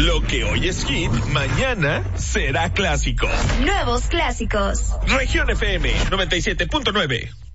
Lo que hoy es hit, mañana será clásico. Nuevos clásicos. Región FM 97.9.